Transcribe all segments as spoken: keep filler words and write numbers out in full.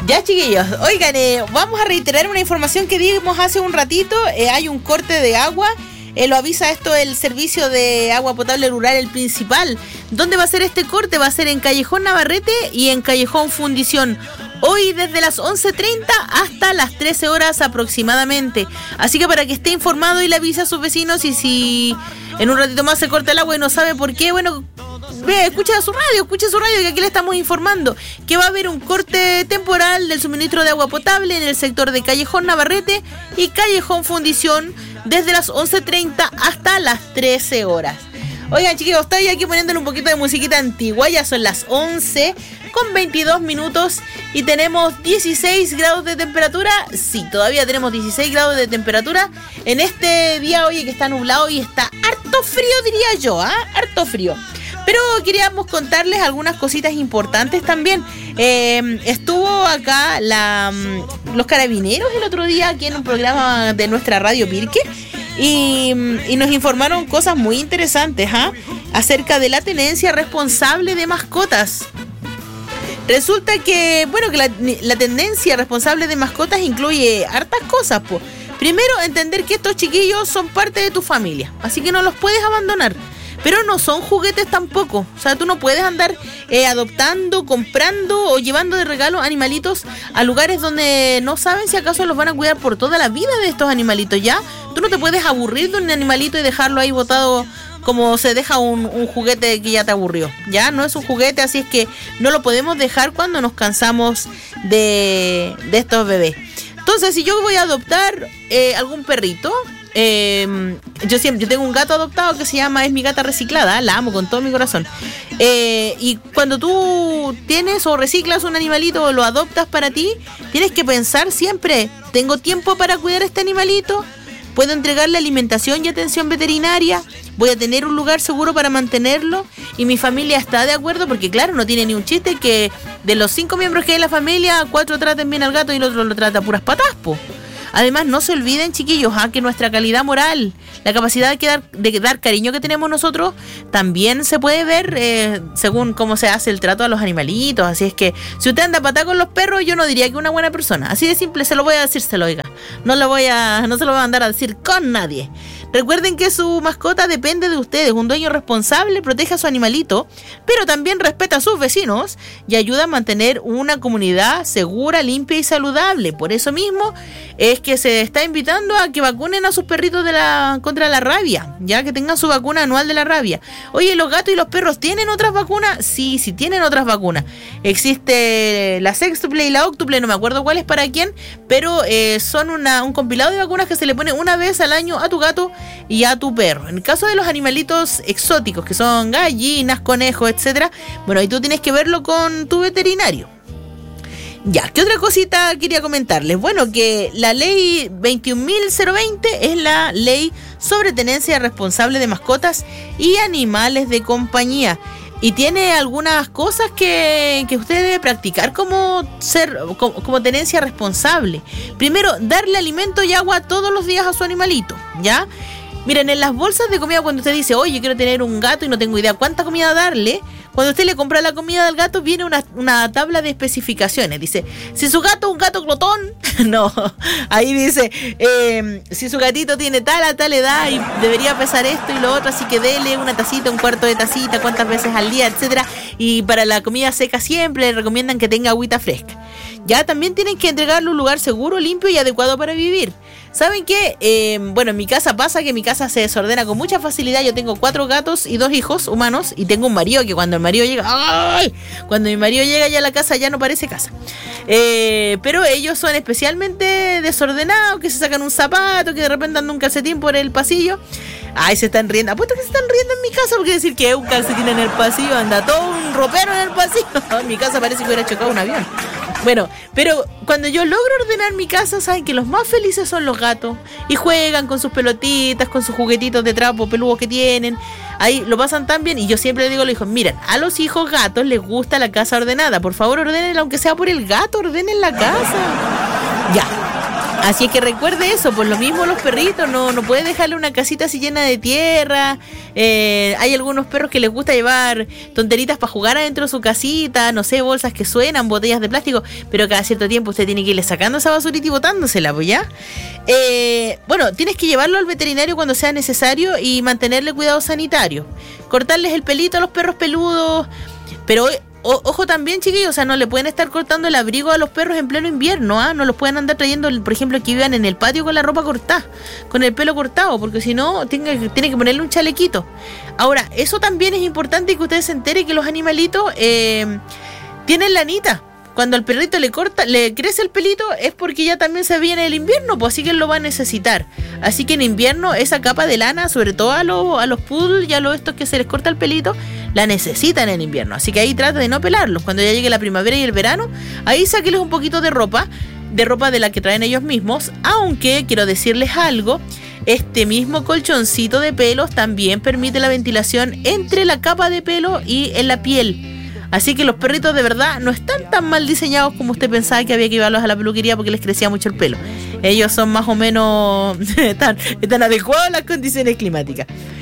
Ya, chiquillos, oigan, eh, vamos a reiterar una información que dimos hace un ratito. Eh, hay un corte de agua. Eh, lo avisa esto el servicio de agua potable rural, el principal. ¿Dónde va a ser este corte? Va a ser en Callejón Navarrete y en Callejón Fundición. Hoy desde las once treinta hasta las trece horas aproximadamente. Así que para que esté informado y le avise a sus vecinos, y si en un ratito más se corta el agua y no sabe por qué, bueno, ve, escucha su radio, escucha su radio, que aquí le estamos informando que va a haber un corte temporal del suministro de agua potable en el sector de Callejón Navarrete y Callejón Fundición desde las once treinta hasta las trece horas. Oigan, chiquillos, estoy aquí poniéndole un poquito de musiquita antigua. Ya son las once con veintidós minutos y tenemos dieciséis grados de temperatura. Sí, todavía tenemos dieciséis grados de temperatura en este día, oye, que está nublado y está harto frío, diría yo, ¿ah? ¿eh? Harto frío. Pero queríamos contarles algunas cositas importantes también. Eh, estuvo acá la, los carabineros el otro día aquí en un programa de nuestra radio Pirque y, y nos informaron cosas muy interesantes, ¿ah? Acerca de la tenencia responsable de mascotas. Resulta que, bueno, que la, la tenencia responsable de mascotas incluye hartas cosas, po. Primero, entender que estos chiquillos son parte de tu familia, así que no los puedes abandonar. Pero no son juguetes tampoco. O sea, tú no puedes andar eh, adoptando, comprando o llevando de regalo animalitos a lugares donde no saben si acaso los van a cuidar por toda la vida de estos animalitos, ¿ya? Tú no te puedes aburrir de un animalito y dejarlo ahí botado como se deja un, un juguete que ya te aburrió, ¿ya? No es un juguete, así es que no lo podemos dejar cuando nos cansamos de, de estos bebés. Entonces, si yo voy a adoptar eh, algún perrito... Eh, yo siempre yo tengo un gato adoptado que se llama, es mi gata reciclada, la amo con todo mi corazón. Eh, y cuando tú tienes o reciclas un animalito o lo adoptas para ti, tienes que pensar siempre, ¿tengo tiempo para cuidar a este animalito? ¿Puedo entregarle alimentación y atención veterinaria? ¿Voy a tener un lugar seguro para mantenerlo? Y mi familia está de acuerdo, porque claro, no tiene ni un chiste que de los cinco miembros que hay en la familia, cuatro traten bien al gato y el otro lo trata a puras patas, po. Además, no se olviden, chiquillos, ¿ah? que nuestra calidad moral, la capacidad de, quedar, de dar cariño que tenemos nosotros, también se puede ver eh, según cómo se hace el trato a los animalitos. Así es que, si usted anda a patá con los perros, yo no diría que es una buena persona. Así de simple, se lo voy a decir, se lo oiga. No, lo voy a, no se lo voy a mandar a decir con nadie. Recuerden que su mascota depende de ustedes. Un dueño responsable protege a su animalito, pero también respeta a sus vecinos y ayuda a mantener una comunidad segura, limpia y saludable. Por eso mismo es que se está invitando a que vacunen a sus perritos de la, contra la rabia, ya que tengan su vacuna anual de la rabia. Oye, ¿los gatos y los perros tienen otras vacunas? Sí, sí tienen otras vacunas. Existe la sextuple y la octuple, no me acuerdo cuál es para quién, pero eh, son una, un compilado de vacunas que se le pone una vez al año a tu gato y a tu perro. En el caso de los animalitos exóticos, que son gallinas, conejos, etcétera, bueno, ahí tú tienes que verlo con tu veterinario. Ya, ¿qué otra cosita quería comentarles? Bueno, que la ley veintiún mil veinte es la ley sobre tenencia responsable de mascotas y animales de compañía. Y tiene algunas cosas que, que usted debe practicar como ser como, como tenencia responsable. Primero, darle alimento y agua todos los días a su animalito, ¿ya? Miren, en las bolsas de comida, cuando usted dice, oye, quiero tener un gato y no tengo idea cuánta comida darle, cuando usted le compra la comida del gato, viene una, una tabla de especificaciones. Dice, si su gato es un gato glotón, no, ahí dice, eh, si su gatito tiene tal a tal edad y debería pesar esto y lo otro, así que dele una tacita, un cuarto de tacita, cuántas veces al día, etcétera. Y para la comida seca siempre le recomiendan que tenga agüita fresca. Ya también tienen que entregarle un lugar seguro, limpio y adecuado para vivir. ¿Saben qué? Eh, bueno, en mi casa pasa que mi casa se desordena con mucha facilidad. Yo tengo cuatro gatos y dos hijos humanos y tengo un marido que cuando el marido llega, ¡ay! Cuando mi marido llega ya a la casa ya no parece casa. Eh, pero ellos son especialmente desordenados, que se sacan un zapato, que de repente andan un calcetín por el pasillo. Ay, se están riendo. Apuesto que se están riendo en mi casa, porque decir que un calcetín en el pasillo, anda todo un ropero en el pasillo. En mi casa parece que hubiera chocado un avión. Bueno, pero cuando yo logro ordenar mi casa, saben que los más felices son los gatos. Y juegan con sus pelotitas, con sus juguetitos de trapo peludos que tienen. Ahí lo pasan tan bien. Y yo siempre le digo a los hijos, miren, a los hijos gatos les gusta la casa ordenada. Por favor, ordenen, aunque sea por el gato, ordenen la casa. Ya. Así es que recuerde eso, por lo mismo los perritos, no, no puede dejarle una casita así llena de tierra. Eh, hay algunos perros que les gusta llevar tonteritas para jugar adentro de su casita, no sé, bolsas que suenan, botellas de plástico, pero cada cierto tiempo usted tiene que irle sacando esa basurita y botándosela, pues ya. Eh, bueno, tienes que llevarlo al veterinario cuando sea necesario y mantenerle cuidado sanitario. Cortarles el pelito a los perros peludos, pero... O, ojo también, chiquillos, o sea, no le pueden estar cortando el abrigo a los perros en pleno invierno, ¿ah? No los pueden andar trayendo, por ejemplo, que vivan en el patio con la ropa cortada, con el pelo cortado, porque si no, tiene, tiene que ponerle un chalequito. Ahora, eso también es importante que ustedes se enteren que los animalitos eh, tienen lanita. Cuando al perrito le corta, le crece el pelito, es porque ya también se viene el invierno, pues así que él lo va a necesitar. Así que en invierno esa capa de lana, sobre todo a los, a los poodle y a los estos que se les corta el pelito, la necesitan en invierno. Así que ahí trata de no pelarlos. Cuando ya llegue la primavera y el verano, ahí sáqueles un poquito de ropa, de ropa de la que traen ellos mismos, aunque quiero decirles algo, este mismo colchoncito de pelos también permite la ventilación entre la capa de pelo y en la piel. Así que los perritos de verdad no están tan mal diseñados como usted pensaba que había que llevarlos a la peluquería porque les crecía mucho el pelo. Ellos son más o menos están, están adecuados a las condiciones climáticas.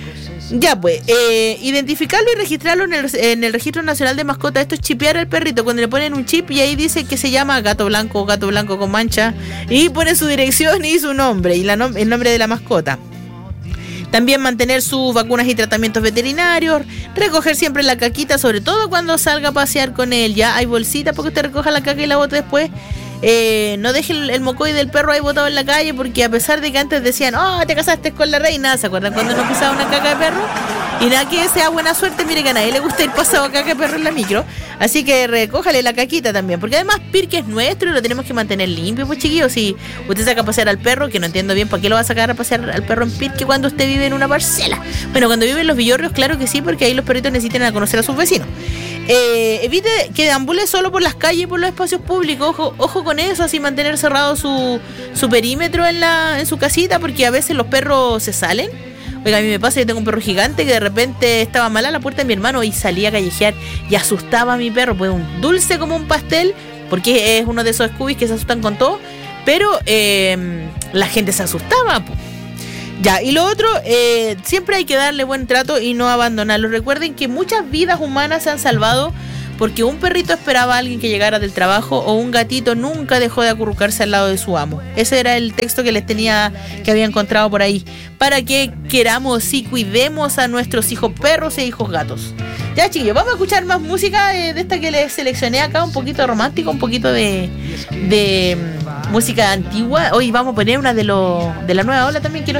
Ya pues, eh, identificarlo y registrarlo en el, en el Registro Nacional de Mascotas. Esto es chipear al perrito, cuando le ponen un chip y ahí dice que se llama gato blanco o gato blanco con mancha y pone su dirección y su nombre y la nom- el nombre de la mascota. También mantener sus vacunas y tratamientos veterinarios, recoger siempre la caquita, sobre todo cuando salga a pasear con él. Ya hay bolsita porque usted recoja la caca y la bote después. Eh, no deje el, el mocoy del perro ahí botado en la calle, porque a pesar de que antes decían, oh, te casaste con la reina, ¿se acuerdan cuando no pisaba una caca de perro? Y nada que sea buena suerte, mire que a nadie le gusta ir pasado caca de perro en la micro. Así que recójale la caquita también, porque además Pirque es nuestro y lo tenemos que mantener limpio, pues chiquillos. Si usted saca a pasear al perro, que no entiendo bien para qué lo va a sacar a pasear al perro en Pirque cuando usted vive en una parcela. Bueno, cuando vive en los villorrios, claro que sí, porque ahí los perritos necesitan a conocer a sus vecinos. Eh, evite que deambule solo por las calles y por los espacios públicos. Ojo, ojo con eso, así mantener cerrado su, su perímetro en, la, en su casita, porque a veces los perros se salen. Oiga, a mí me pasa, yo tengo un perro gigante que de repente estaba mal a la puerta de mi hermano y salía a callejear y asustaba a mi perro, pues un dulce como un pastel, porque es uno de esos Scoobies que se asustan con todo, pero eh, la gente se asustaba, pues. Ya, y lo otro, eh, siempre hay que darle buen trato y no abandonarlo. Recuerden que muchas vidas humanas se han salvado porque un perrito esperaba a alguien que llegara del trabajo o un gatito nunca dejó de acurrucarse al lado de su amo. Ese era el texto que les tenía, que había encontrado por ahí, para que queramos y cuidemos a nuestros hijos perros e hijos gatos. Ya, chiquillos, vamos a escuchar más música eh, de esta que les seleccioné acá, un poquito romántico, un poquito de, de um, música antigua. Hoy vamos a poner una de, lo, de la nueva ola también, quiero